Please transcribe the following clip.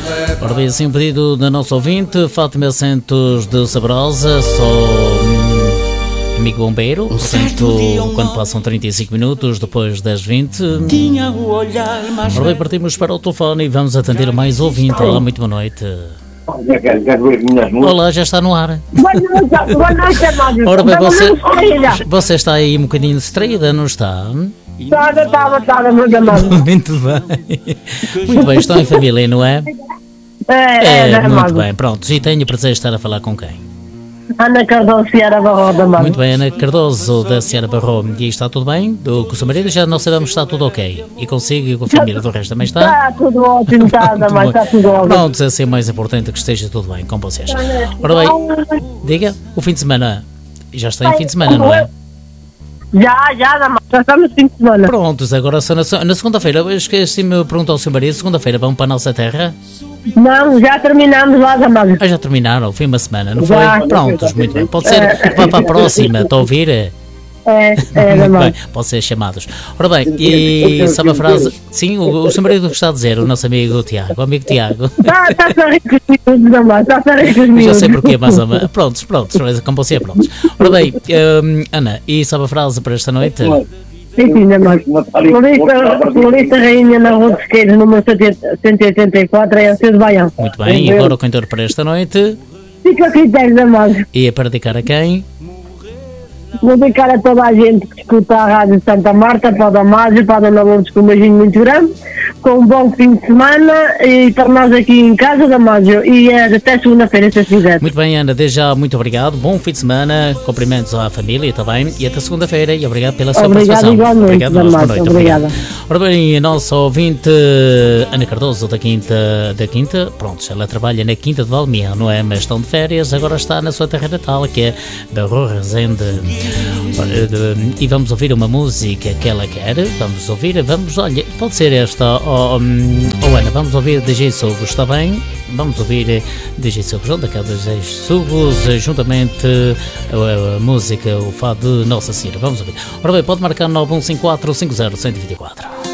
Ora bem, assim um pedido da nossa ouvinte, Fátima Santos de Sabrosa, sou amigo bombeiro, portanto, quando passam 35 minutos, depois das 20. Ora bem, partimos para o telefone e vamos atender mais ouvinte. Olá, muito boa noite. Olá, já está no ar. Boa noite, amado. Ora bem, você está aí um bocadinho distraída, não está? Estava, meu amado. Muito bem. Muito bem, estão em família, não é? Muito bem, pronto. E tenho o prazer de estar a falar com quem? Ana Cardoso, Sierra Barro, amado. Muito bem, Ana Cardoso, da Sierra Barro. E está tudo bem? Com o seu marido já não sabemos se está tudo ok. E consigo e com a família do resto também está? Está tudo ótimo, está tudo ótimo. Pronto, assim é o mais importante que esteja tudo bem com vocês. Ora bem, diga, o fim de semana. Já está em fim de semana, não é? Já estamos no fim de semana. Prontos, agora só na segunda-feira, esqueci-me de perguntar ao seu marido, segunda-feira vão para a nossa terra? Não, já terminamos lá, amado. Já terminaram, foi uma semana, não foi? Já. Prontos, muito bem. Pode ser para a próxima, está a ouvir? Muito amado. bem, pode ser chamados. Ora bem, e sabe a frase? Sim, o seu marido está a dizer, o nosso amigo Tiago, o amigo Tiago. Está a rir com os miúdos, amado, está a rir com os miúdos. Já sei porquê, mas prontos, como você, prontos. Ora bem, Ana, e sabe a frase para esta noite? Sim, amado. Florista Rainha na Rua dos Queiros, número 184, é a Cia de Baião. Muito bem, e agora o cantor para esta noite? Fica a critério, amado. E é para dedicar a quem? Vou dedicar a toda a gente que escuta a Rádio Santa Marta, para a Damásio, para a Dona Lourdes, com um beijinho muito grande, com um bom fim de semana e para nós aqui em casa, Damásio, e até segunda-feira, se quiser. Muito bem, Ana, desde já muito obrigado, bom fim de semana, cumprimentos à família também, e até segunda-feira, e obrigado pela sua participação. Obrigado, Damásio, obrigada. Ora bem, a nossa ouvinte Ana Cardoso da Quinta, pronto, ela trabalha na Quinta de Valmiel, não é? Mas estão de férias, agora está na sua terra natal, que é Barro Resende. E vamos ouvir uma música que ela quer. Olha, pode ser esta, Ana, vamos ouvir DJ Sugos, está bem? Vamos ouvir DJ Sugos, onde é que é DJ Sugos, juntamente a música, o fado de Nossa Senhora. Vamos ouvir. Ora bem, pode marcar 9154 50 124.